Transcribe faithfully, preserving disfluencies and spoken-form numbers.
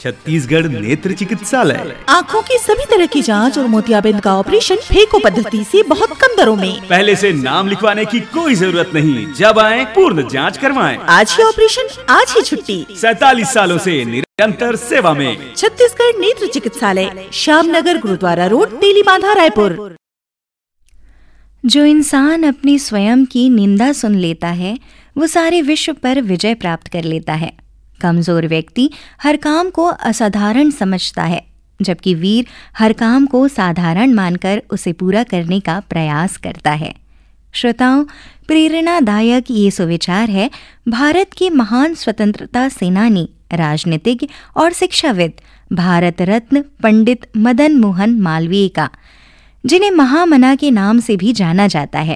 छत्तीसगढ़ नेत्र चिकित्सालय। आँखों की सभी तरह की जांच और मोतियाबिंद का ऑपरेशन फेको पद्धति से बहुत कम दरों में। पहले से नाम लिखवाने की कोई जरूरत नहीं, जब आए पूर्ण जांच करवाएं। आज ही ऑपरेशन, आज ही छुट्टी। सैतालीस सालों से निरंतर सेवा में छत्तीसगढ़ नेत्र चिकित्सालय, श्यामनगर गुरुद्वारा रोड, तेलीबांधा, रायपुर। जो इंसान अपनी स्वयं की निंदा सुन लेता है वो सारे विश्व पर विजय प्राप्त कर लेता है। कमजोर व्यक्ति हर काम को असाधारण समझता है, जबकि वीर हर काम को साधारण मानकर उसे पूरा करने का प्रयास करता है। श्रोताओं, प्रेरणादायक ये सुविचार है भारत के महान स्वतंत्रता सेनानी, राजनीतिज्ञ और शिक्षाविद भारत रत्न पंडित मदन मोहन मालवीय का, जिन्हें महामना के नाम से भी जाना जाता है।